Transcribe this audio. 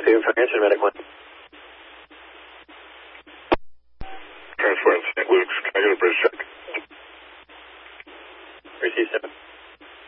2 for answer, medic 1. Transport St. Luke's. Can I get a bridge check?